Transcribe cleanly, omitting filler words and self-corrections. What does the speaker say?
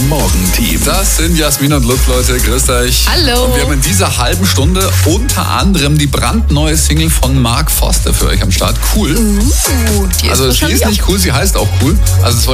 Morgenteam. Das sind Jasmin und Lutz, Leute. Grüßt euch. Hallo. Und wir haben in dieser halben Stunde unter anderem die brandneue Single von Mark Foster für euch am Start. Cool. Die ist Also sie wahrscheinlich ist nicht cool, sie heißt auch cool. Also es